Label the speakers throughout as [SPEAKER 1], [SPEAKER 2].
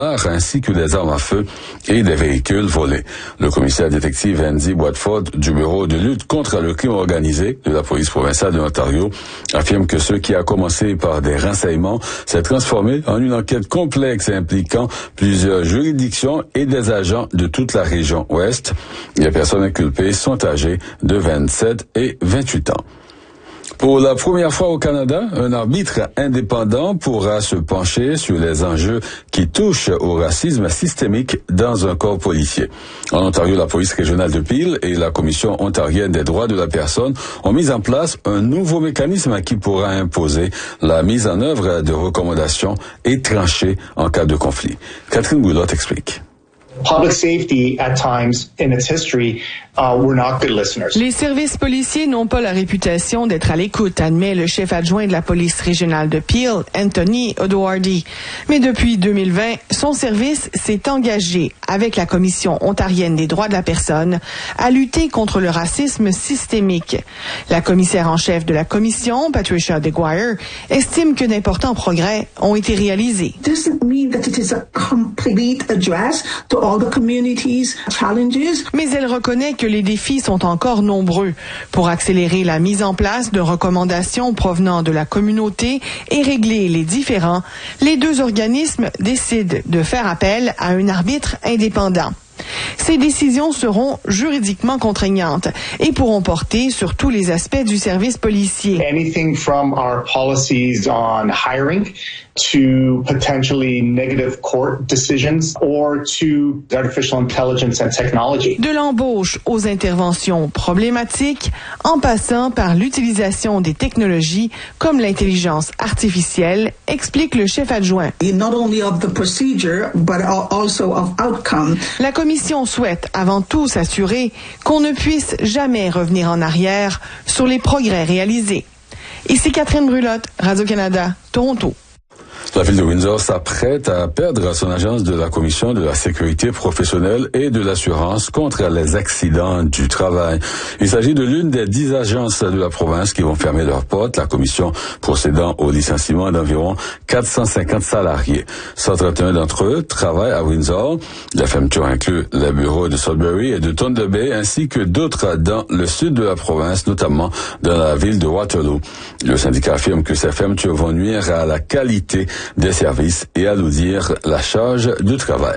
[SPEAKER 1] ainsi que des armes à feu et des véhicules volés. Le commissaire détective Andy Watford du bureau de lutte contre le crime organisé de la police provinciale de l'Ontario affirme que ce qui a commencé par des renseignements s'est transformé en une enquête complexe impliquant plusieurs juridictions et des agents de toute la région ouest. Les personnes inculpées sont âgées de 27 et 28 ans. Pour la première fois au Canada, un arbitre indépendant pourra se pencher sur les enjeux qui touchent au racisme systémique dans un corps policier. En Ontario, la police régionale de Peel et la Commission ontarienne des droits de la personne ont mis en place un nouveau mécanisme qui pourra imposer la mise en œuvre de recommandations et trancher en cas de conflit. Catherine Goulotte explique.
[SPEAKER 2] Public safety, at times in its history, were not good listeners.
[SPEAKER 3] Les services policiers n'ont pas la réputation d'être à l'écoute, admet le chef adjoint de la police régionale de Peel, Anthony O'Doherty. Mais depuis 2020, son service s'est engagé avec la Commission ontarienne des droits de la personne à lutter contre le racisme systémique. La commissaire en chef de la commission, Patricia DeGuire, estime que d'importants progrès ont été réalisés.
[SPEAKER 4] Doesn't mean that it is a complete address to all the communities' challenges.
[SPEAKER 3] Mais elle reconnaît que les défis sont encore nombreux. Pour accélérer la mise en place de recommandations provenant de la communauté et régler les différends, les deux organismes décident de faire appel à un arbitre indépendant. Ces décisions seront juridiquement contraignantes et pourront porter sur tous les aspects du service policier.
[SPEAKER 2] Anything from our policies on hiring to potentially negative court decisions or to artificial intelligence and technology.
[SPEAKER 3] De l'embauche aux interventions problématiques, en passant par l'utilisation des technologies comme l'intelligence artificielle, explique le chef adjoint.
[SPEAKER 4] Not only of the procedure, but also of outcome.
[SPEAKER 3] La commission souhaite avant tout s'assurer qu'on ne puisse jamais revenir en arrière sur les progrès réalisés. Ici Catherine Brulotte, Radio-Canada, Toronto.
[SPEAKER 1] La ville de Windsor s'apprête à perdre son agence de la Commission de la sécurité professionnelle et de l'assurance contre les accidents du travail. Il s'agit de l'une des 10 agences de la province qui vont fermer leurs portes, la commission procédant au licenciement d'environ 450 salariés. 131 d'entre eux travaillent à Windsor. La fermeture inclut les bureaux de Sudbury et de Thunder Bay ainsi que d'autres dans le sud de la province, notamment dans la ville de Waterloo. Le syndicat affirme que ces fermetures vont nuire à la qualité des services et alourdir la charge du travail.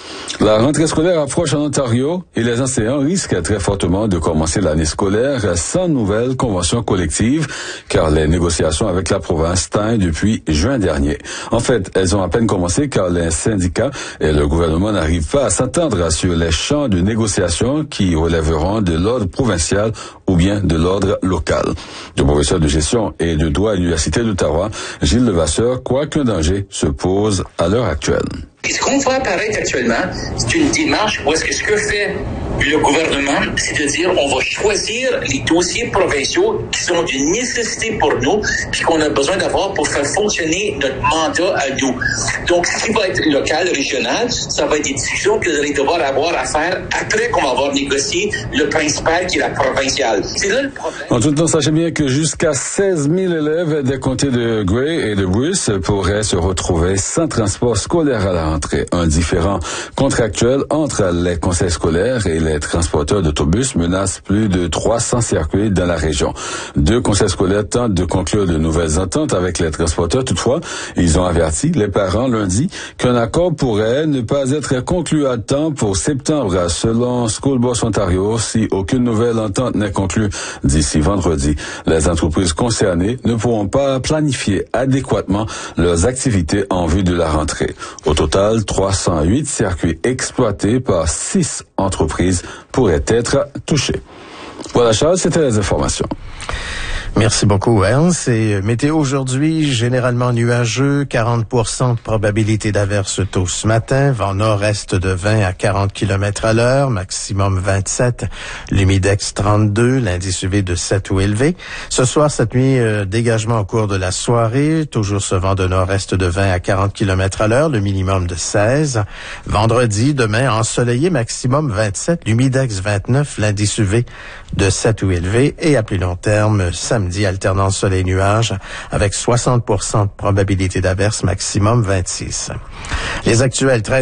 [SPEAKER 1] La rentrée scolaire approche en Ontario et les enseignants risquent très fortement de commencer l'année scolaire sans nouvelle convention collective car les négociations avec la province stagnent depuis juin dernier. En fait, elles ont à peine commencé car les syndicats et le gouvernement n'arrivent pas à s'entendre sur les champs de négociation qui relèveront de l'ordre provincial ou bien de l'ordre local. Le professeur de gestion et de droit à l'Université d'Ottawa, Gilles Levasseur, croit qu'un danger se pose à l'heure actuelle.
[SPEAKER 5] Et ce qu'on voit apparaître actuellement, c'est une démarche où est-ce que fait le gouvernement, c'est de dire on va choisir les dossiers provinciaux qui sont d'une nécessité pour nous, puis qu'on a besoin d'avoir pour faire fonctionner notre mandat à nous. Donc, ce qui va être local, régional, ça va être des discussions que vous allez devoir avoir à faire après qu'on va avoir négocié le principal qui est la provinciale. C'est là le problème.
[SPEAKER 1] En tout temps, sachez bien que jusqu'à 16 000 élèves des comtés de Grey et de Bruce pourraient se retrouver sans transport scolaire à la rentrée. Un différend contractuel entre les conseils scolaires et les transporteurs d'autobus menace plus de 300 circuits dans la région. 2 conseils scolaires tentent de conclure de nouvelles ententes avec les transporteurs. Toutefois, ils ont averti les parents lundi qu'un accord pourrait ne pas être conclu à temps pour septembre, selon School Bus Ontario, si aucune nouvelle entente n'est conclue d'ici vendredi. Les entreprises concernées ne pourront pas planifier adéquatement leurs activités en vue de la rentrée. Au total, 308 circuits exploités par 6 entreprises pourraient être touchés. Voilà, Charles, c'était les informations.
[SPEAKER 6] Merci beaucoup, Ernst. Et météo aujourd'hui, généralement nuageux, 40% de probabilité d'averse tôt ce matin, vent nord-est de 20 à 40 km à l'heure, maximum 27, l'humidex 32, l'indice UV de 7 ou élevé. Ce soir, cette nuit, dégagement au cours de la soirée, toujours ce vent de nord-est de 20 à 40 km à l'heure, le minimum de 16. Vendredi, demain, ensoleillé, maximum 27, l'humidex 29, l'indice UV de 7 ou élevé. Et à plus long terme, samedi, alternance soleil-nuage avec 60% de probabilité d'averse, maximum 26. Les actuels 13